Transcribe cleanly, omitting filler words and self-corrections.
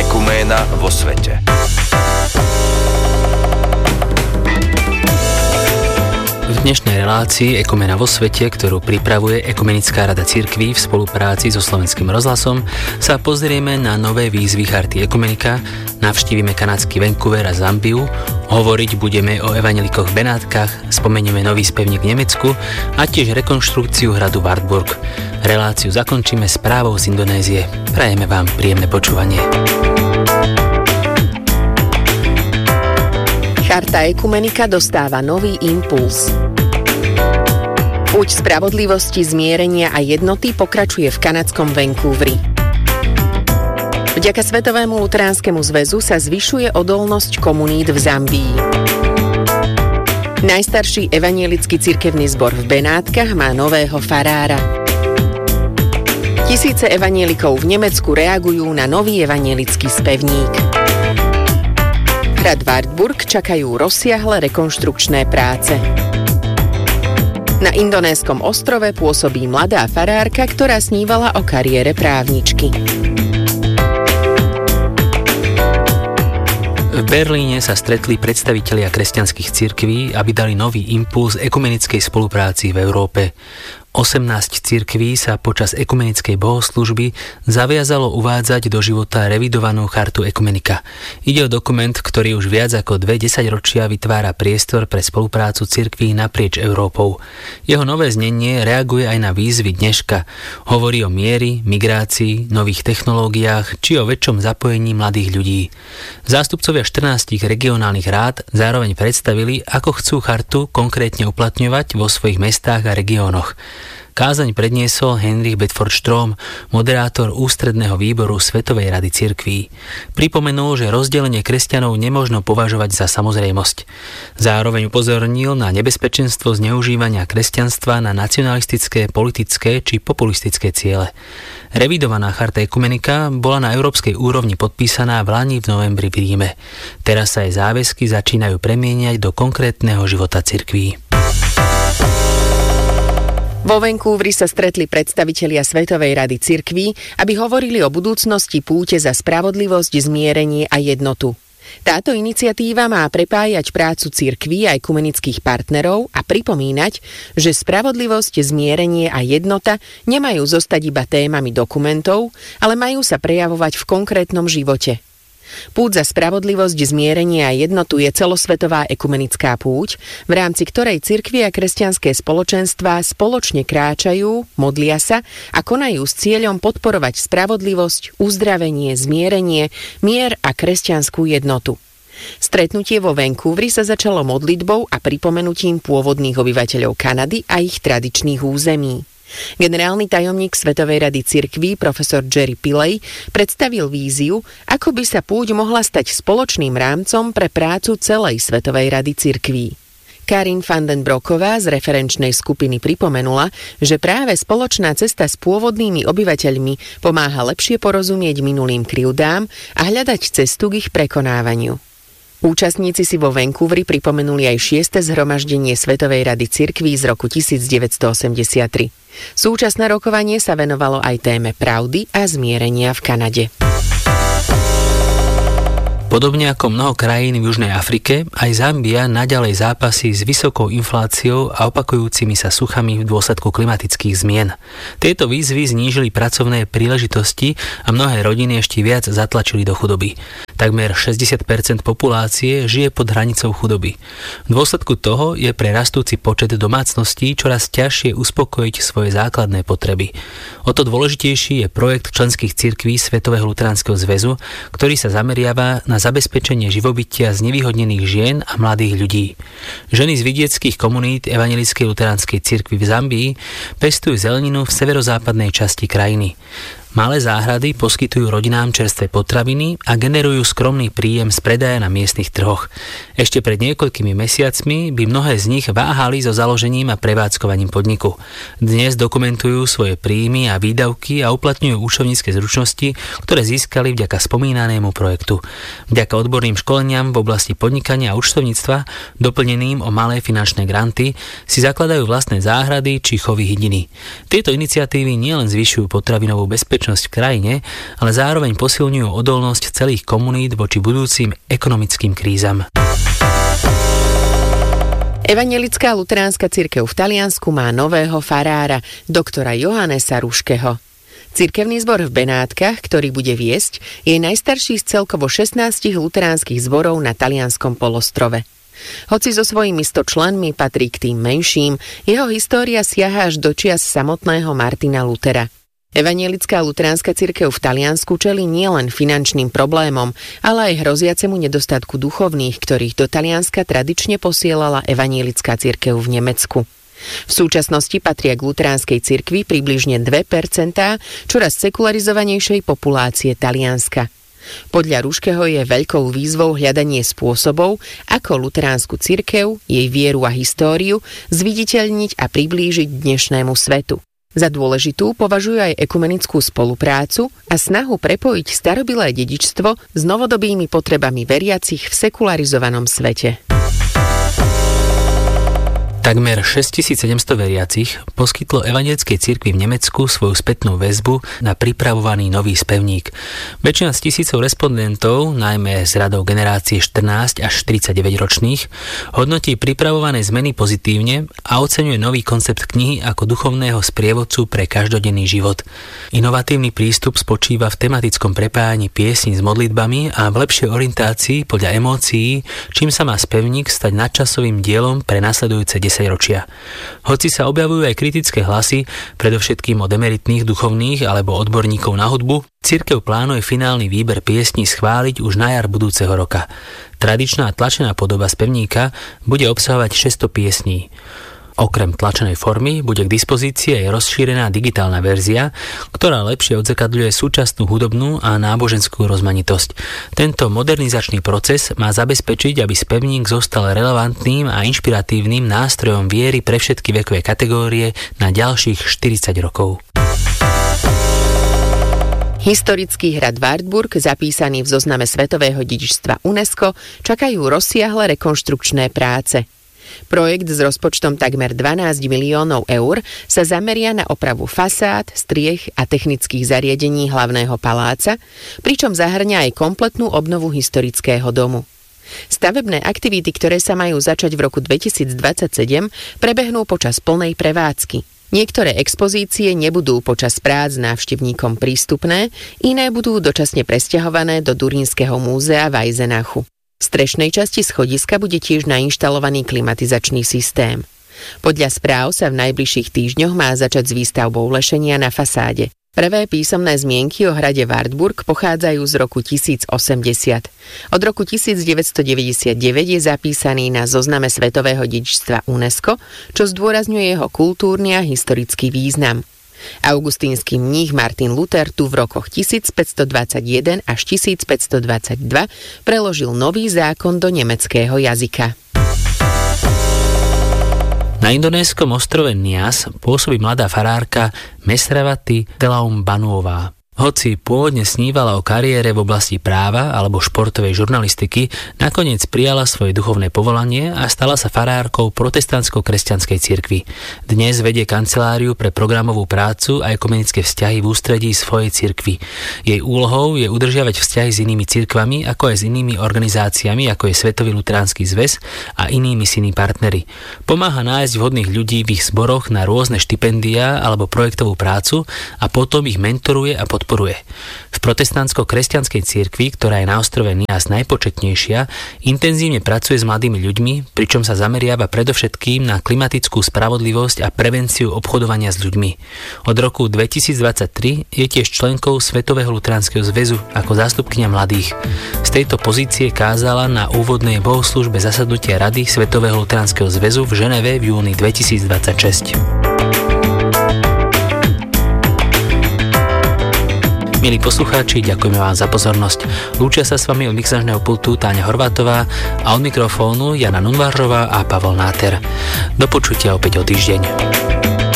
Ekuména vo svete. V dnešnej relácii Ekuména vo svete, ktorú pripravuje Ekumenická rada cirkví v spolupráci so Slovenským rozhlasom, sa pozrieme na nové výzvy Charty Ekumenika, navštívime kanadský Vancouver a Zambiu, hovoriť budeme o evanjelikoch v Benátkach, spomenieme nový spevník v Nemecku a tiež rekonštrukciu hradu Wartburg. Reláciu zakončíme správou z Indonézie. Prajeme vám príjemné počúvanie. Charta Ekumenika dostáva nový impuls. Púť spravodlivosti, zmierenia a jednoty pokračuje v kanadskom Vancouveri. Vďaka Svetovému luteránskemu zväzu sa zvyšuje odolnosť komunít v Zambii. Najstarší evanjelický cirkevný zbor v Benátkach má nového farára. Tisíce evanjelikov v Nemecku reagujú na nový evanjelický spevník. Hrad Wartburg čakajú rozsiahle rekonštrukčné práce. Na indonéskom ostrove pôsobí mladá farárka, ktorá snívala o kariére právničky. V Berlíne sa stretli predstavitelia kresťanských cirkví, aby dali nový impuls ekumenickej spolupráci v Európe. 18 cirkví sa počas ekumenickej bohoslúžby zaviazalo uvádzať do života revidovanú chartu Ekumenika. Ide o dokument, ktorý už viac ako 20 ročia vytvára priestor pre spoluprácu cirkví naprieč Európou. Jeho nové znenie reaguje aj na výzvy dneška. Hovorí o miery, migrácii, nových technológiách či o väčšom zapojení mladých ľudí. Zástupcovia 14 regionálnych rád zároveň predstavili, ako chcú chartu konkrétne uplatňovať vo svojich mestách a regiónoch. Kázaň predniesol Heinrich Bedford-Strom, moderátor ústredného výboru Svetovej rady cirkví. Pripomenul, že rozdelenie kresťanov nemožno považovať za samozrejmosť. Zároveň upozornil na nebezpečenstvo zneužívania kresťanstva na nacionalistické, politické či populistické ciele. Revidovaná charta Ekumenika bola na európskej úrovni podpísaná v lani v novembri v Ríme. Teraz sa jej záväzky začínajú premieňať do konkrétneho života cirkví. Vo Vancouveri sa stretli predstavitelia Svetovej rady cirkví, aby hovorili o budúcnosti púte za spravodlivosť, zmierenie a jednotu. Táto iniciatíva má prepájať prácu cirkví a ekumenických partnerov a pripomínať, že spravodlivosť, zmierenie a jednota nemajú zostať iba témami dokumentov, ale majú sa prejavovať v konkrétnom živote. Púť za spravodlivosť, zmierenie a jednotu je celosvetová ekumenická púť, v rámci ktorej cirkvi a kresťanské spoločenstvá spoločne kráčajú, modlia sa a konajú s cieľom podporovať spravodlivosť, uzdravenie, zmierenie, mier a kresťanskú jednotu. Stretnutie vo Vancouveri sa začalo modlitbou a pripomenutím pôvodných obyvateľov Kanady a ich tradičných území. Generálny tajomník Svetovej rady cirkví profesor Jerry Pillay predstavil víziu, ako by sa púť mohla stať spoločným rámcom pre prácu celej Svetovej rady cirkví. Karin van den Broeková z referenčnej skupiny pripomenula, že práve spoločná cesta s pôvodnými obyvateľmi pomáha lepšie porozumieť minulým krivdám a hľadať cestu k ich prekonávaniu. Účastníci si vo Vancouveri pripomenuli aj 6. zhromaždenie Svetovej rady cirkví z roku 1983. Súčasné rokovanie sa venovalo aj téme pravdy a zmierenia v Kanade. Podobne ako mnoho krajín v Južnej Afrike, aj Zambia naďalej zápasí s vysokou infláciou a opakujúcimi sa suchami v dôsledku klimatických zmien. Tieto výzvy znížili pracovné príležitosti a mnohé rodiny ešte viac zatlačili do chudoby. Takmer 60% populácie žije pod hranicou chudoby. V dôsledku toho je pre rastúci počet domácností čoraz ťažšie uspokojiť svoje základné potreby. O to dôležitejší je projekt členských cirkví Svetového luteránskeho zväzu, ktorý sa zameriava na zabezpečenie živobytia znevýhodnených žien a mladých ľudí. Ženy z vidieckých komunít Evanjelickej luteránskej cirkvi v Zambii pestujú zeleninu v severozápadnej časti krajiny. Malé záhrady poskytujú rodinám čerstvé potraviny a generujú skromný príjem z predaja na miestnych trhoch. Ešte pred niekoľkými mesiacmi by mnohé z nich váhali so založením a prevádzkovaním podniku. Dnes dokumentujú svoje príjmy a výdavky a uplatňujú účtovnícke zručnosti, ktoré získali vďaka spomínanému projektu. Vďaka odborným školeniam v oblasti podnikania a účtovníctva, doplneným o malé finančné granty, si zakladajú vlastné záhrady či chovy hydiny. Tieto iniciatívy nielen zvyšujú potravinovú bezpečnosť, bezpečnosť v krajine, ale zároveň posilňujú odolnosť celých komunít voči budúcim ekonomickým krízam. Evanjelická luteránska cirkev v Taliansku má nového farára, doktora Johannesa Ruškeho. Cirkevný zbor v Benátkach, ktorý bude viesť, je najstarší z celkovo 16 luteránskych zborov na talianskom polostrove. Hoci so svojimi 100 členmi patrí k tým menším, jeho história siaha až do čias samotného Martina Lutera. Evanjelická luteránska cirkev v Taliansku čelí nielen finančným problémom, ale aj hroziacemu nedostatku duchovných, ktorých do Talianska tradične posielala evanjelická cirkev v Nemecku. V súčasnosti patria k luteránskej cirkvi približne 2% čoraz sekularizovanejšej populácie Talianska. Podľa Ruškeho je veľkou výzvou hľadanie spôsobov, ako luteránsku cirkev, jej vieru a históriu zviditeľniť a priblížiť dnešnému svetu. Za dôležitú považujú aj ekumenickú spoluprácu a snahu prepojiť starobilé dedičstvo s novodobými potrebami veriacich v sekularizovanom svete. Takmer 6700 veriacich poskytlo evanjelickej cirkvi v Nemecku svoju spätnú väzbu na pripravovaný nový spevník. Väčšina z tisícov respondentov, najmä z radov generácie 14 až 49 ročných, hodnotí pripravované zmeny pozitívne a oceňuje nový koncept knihy ako duchovného sprievodcu pre každodenný život. Inovatívny prístup spočíva v tematickom prepájaní piesní s modlitbami a v lepšej orientácii podľa emócií, čím sa má spevník stať nadčasovým dielom pre nasledujúce 10 ročia. Hoci sa objavujú aj kritické hlasy, predovšetkým od emeritných duchovných alebo odborníkov na hudbu, cirkev plánuje finálny výber piesní schváliť už na jar budúceho roka. Tradičná tlačená podoba spevníka bude obsahovať 600 piesní. Okrem tlačenej formy bude k dispozícii aj rozšírená digitálna verzia, ktorá lepšie odzrkadľuje súčasnú hudobnú a náboženskú rozmanitosť. Tento modernizačný proces má zabezpečiť, aby spevník zostal relevantným a inšpiratívnym nástrojom viery pre všetky vekové kategórie na ďalších 40 rokov. Historický hrad Wartburg, zapísaný v zozname svetového dedičstva UNESCO, čakajú rozsiahle rekonštrukčné práce. Projekt s rozpočtom takmer 12 miliónov eur sa zameria na opravu fasád, striech a technických zariadení hlavného paláca, pričom zahŕňa aj kompletnú obnovu historického domu. Stavebné aktivity, ktoré sa majú začať v roku 2027, prebehnú počas plnej prevádzky. Niektoré expozície nebudú počas prác návštevníkom prístupné, iné budú dočasne presťahované do Durínskeho múzea v Eisenachu. V strešnej časti schodiska bude tiež nainštalovaný klimatizačný systém. Podľa správ sa v najbližších týždňoch má začať s výstavbou lešenia na fasáde. Prvé písomné zmienky o hrade Wartburg pochádzajú z roku 1080. Od roku 1999 je zapísaný na zozname svetového dedičstva UNESCO, čo zdôrazňuje jeho kultúrny a historický význam. Augustínsky mních Martin Luther tu v rokoch 1521 až 1522 preložil nový zákon do nemeckého jazyka. Na indonéskom ostrove Nias pôsobí mladá farárka Mesrawati Telaumbanová. Hoci pôvodne snívala o kariére v oblasti práva alebo športovej žurnalistiky, nakoniec prijala svoje duchovné povolanie a stala sa farárkou protestantsko-kresťanskej cirkvi. Dnes vedie kanceláriu pre programovú prácu a ekumenické vzťahy v ústredí svojej cirkvi. Jej úlohou je udržiavať vzťahy s inými cirkvami, ako aj s inými organizáciami, ako je Svetový luteránsky zväz a iní misijní partneri. Pomáha nájsť vhodných ľudí v ich zboroch na rôzne štipendiá alebo projektovú prácu a potom ich mentoruje a podporuje. V protestantsko-kresťanskej cirkvi, ktorá je na ostrove Nias najpočetnejšia, intenzívne pracuje s mladými ľuďmi, pričom sa zameriava predovšetkým na klimatickú spravodlivosť a prevenciu obchodovania s ľuďmi. Od roku 2023 je tiež členkou Svetového luteránskeho zväzu ako zástupkyňa mladých. Z tejto pozície kázala na úvodnej bohoslužbe zasadnutia Rady Svetového luteránskeho zväzu v Ženeve v júni 2026. Milí poslucháči, ďakujeme vám za pozornosť. Lúčia sa s vami od mixážneho pultu Táňa Horvátová a od mikrofónu Jana Nunvářová a Pavol Náter. Do počutia opäť o týždeň.